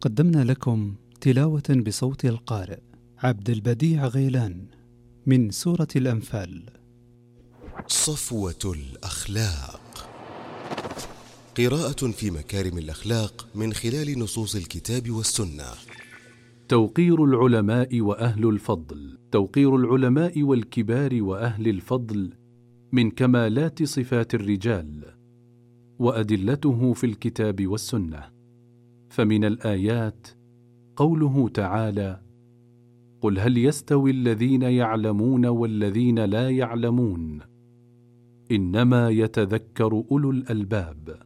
قدمنا لكم تلاوة بصوت القارئ عبد البديع غيلان من سورة الأنفال. صفوة الأخلاق، قراءة في مكارم الأخلاق من خلال نصوص الكتاب والسنة. توقير العلماء وأهل الفضل. توقير العلماء والكبار وأهل الفضل من كمالات صفات الرجال، وأدلته في الكتاب والسنة. فمن الآيات قوله تعالى: قل هل يستوي الذين يعلمون والذين لا يعلمون إنما يتذكر أولو الألباب.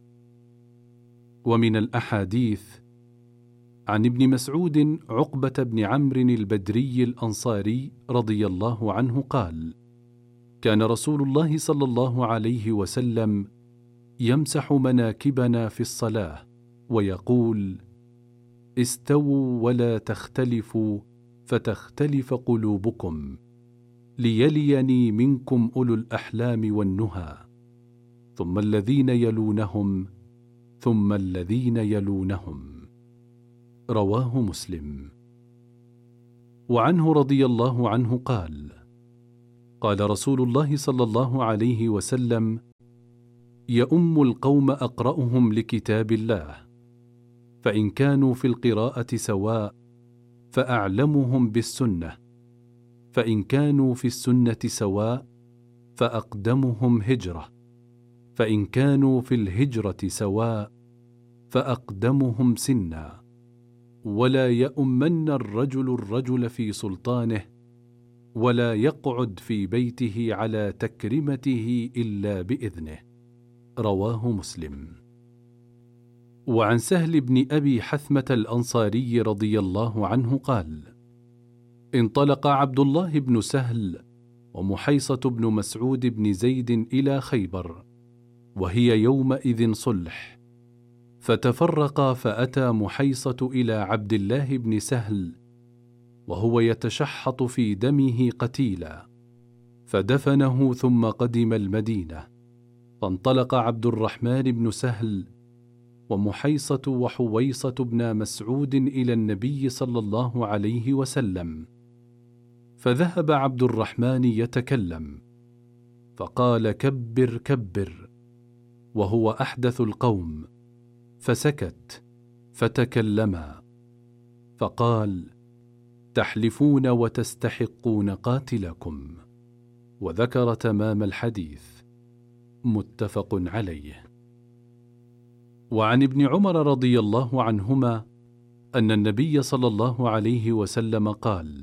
ومن الأحاديث عن ابن مسعود عقبة بن عمرو البدري الأنصاري رضي الله عنه قال: كان رسول الله صلى الله عليه وسلم يمسح مناكبنا في الصلاة ويقول: استووا ولا تختلفوا فتختلف قلوبكم، ليليني منكم أولو الأحلام والنهى، ثم الذين يلونهم ثم الذين يلونهم. رواه مسلم. وعنه رضي الله عنه قال: قال رسول الله صلى الله عليه وسلم: يؤم القوم أقرأهم لكتاب الله، فإن كانوا في القراءة سواء فأعلمهم بالسنة، فإن كانوا في السنة سواء فأقدمهم هجرة، فإن كانوا في الهجرة سواء فأقدمهم سنا، ولا يؤمن الرجل في سلطانه، ولا يقعد في بيته على تكرمته إلا بإذنه. رواه مسلم. وعن سهل بن أبي حثمة الأنصاري رضي الله عنه قال: انطلق عبد الله بن سهل ومحيصة بن مسعود بن زيد إلى خيبر، وهي يومئذ صلح، فتفرقا، فأتى محيصة إلى عبد الله بن سهل وهو يتشحط في دمه قتيلا، فدفنه ثم قدم المدينة. فانطلق عبد الرحمن بن سهل ومحيصة وحويصة بن مسعود إلى النبي صلى الله عليه وسلم، فذهب عبد الرحمن يتكلم، فقال: كبر كبر، وهو أحدث القوم، فسكت، فتكلما، فقال: تحلفون وتستحقون قاتلكم، وذكر تمام الحديث. متفق عليه. وعن ابن عمر رضي الله عنهما أن النبي صلى الله عليه وسلم قال: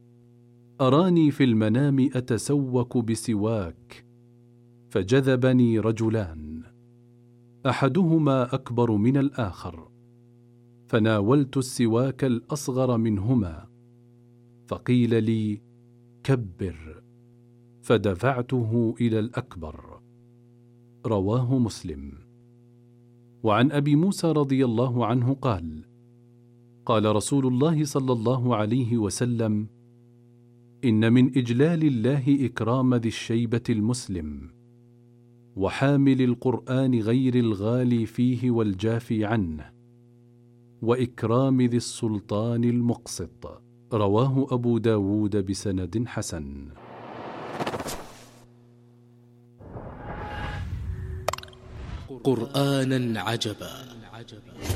أراني في المنام أتسوك بسواك، فجذبني رجلان، أحدهما أكبر من الآخر، فناولت السواك الأصغر منهما، فقيل لي: كبر، فدفعته إلى الأكبر. رواه مسلم. وعن أبي موسى رضي الله عنه قال: قال رسول الله صلى الله عليه وسلم: إن من إجلال الله إكرام ذي الشيبة المسلم، وحامل القرآن غير الغالي فيه والجافي عنه، وإكرام ذي السلطان المقسط. رواه أبو داود بسند حسن. قرآنا عجبا